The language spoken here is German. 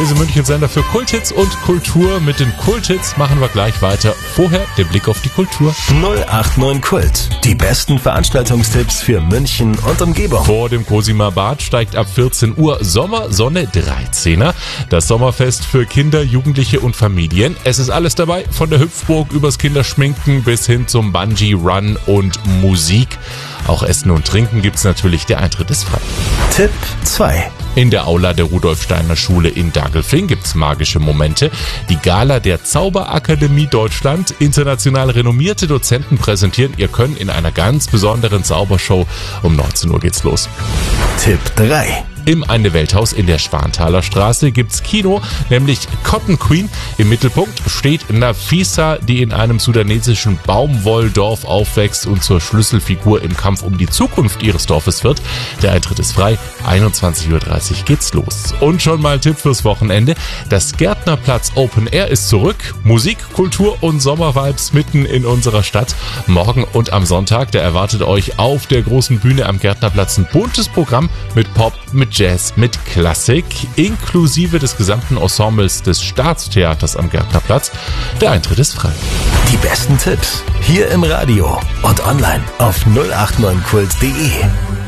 Hier ist München Sender für Kulthits und Kultur. Mit den Kulthits machen wir gleich weiter. Vorher der Blick auf die Kultur. 089 Kult. Die besten Veranstaltungstipps für München und Umgebung. Vor dem Cosima Bad steigt ab 14 Uhr Sommersonne 13er. Das Sommerfest für Kinder, Jugendliche und Familien. Es ist alles dabei, von der Hüpfburg übers Kinderschminken bis hin zum Bungee-Run und Musik. Auch Essen und Trinken gibt's natürlich, der Eintritt ist frei. Tipp 2. In der Aula der Rudolf-Steiner-Schule in Dagelfing gibt's magische Momente. Die Gala der Zauberakademie Deutschland. International renommierte Dozenten präsentieren ihr Können in einer ganz besonderen Zaubershow. Um 19 Uhr geht's los. Tipp 3. Im Eine Welthaus in der Schwanthaler Straße gibt's Kino, nämlich Cotton Queen. Im Mittelpunkt steht Nafisa, die in einem sudanesischen Baumwolldorf aufwächst und zur Schlüsselfigur im Kampf um die Zukunft ihres Dorfes wird. Der Eintritt ist frei, 21:30 Uhr geht's los. Und schon mal ein Tipp fürs Wochenende. Das Gärtnerplatz Open Air ist zurück. Musik, Kultur und Sommervibes mitten in unserer Stadt. Morgen und am Sonntag, da erwartet euch auf der großen Bühne am Gärtnerplatz ein buntes Programm mit Pop, mit Jazz, mit Klassik, inklusive des gesamten Ensembles des Staatstheaters am Gärtnerplatz. Der Eintritt ist frei. Die besten Tipps hier im Radio und online auf 089kult.de.